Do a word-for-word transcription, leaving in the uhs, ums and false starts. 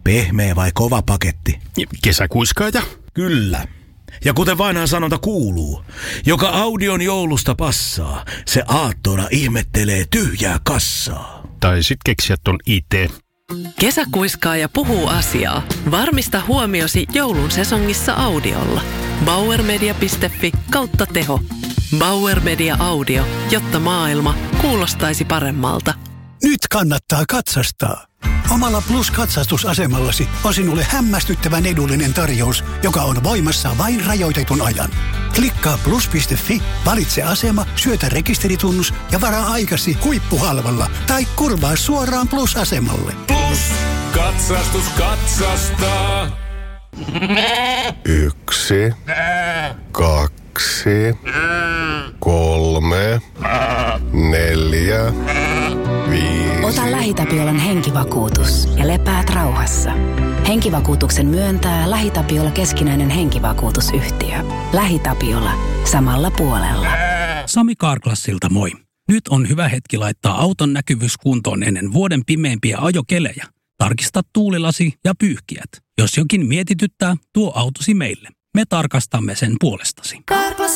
Pehmeä vai kova paketti? Kesäkuiskaaja? Kyllä. Ja kuten vanha sanonta kuuluu, joka Audion joulusta passaa, se aattona ihmettelee tyhjää kassaa. Tai sit keksiä ton itse. Kesäkuiskaaja puhuu asiaa. Varmista huomiosi joulun sesongissa Audiolla. Bauermedia piste fi kautta teho. Bauer Media Audio, jotta maailma kuulostaisi paremmalta. Nyt kannattaa katsastaa. Omalla Plus-katsastusasemallasi on sinulle hämmästyttävän edullinen tarjous, joka on voimassa vain rajoitetun ajan. Klikkaa plus piste fi, valitse asema, syötä rekisteritunnus ja varaa aikasi huippuhalvalla tai kurvaa suoraan Plus-asemalle. Plus, katsastus katsastaa. Yksi, kaksi, kolme, neljä, viisi. Ota LähiTapiolan henkivakuutus ja lepäät rauhassa. Henkivakuutuksen myöntää LähiTapiola keskinäinen henkivakuutusyhtiö. LähiTapiola. Samalla puolella. Sami Carclassilta moi. Nyt on hyvä hetki laittaa auton näkyvyys kuntoon ennen vuoden pimeimpiä ajokelejä. Tarkista tuulilasi ja pyyhkiät. Jos jokin mietityttää, tuo autosi meille. Me tarkastamme sen puolestasi.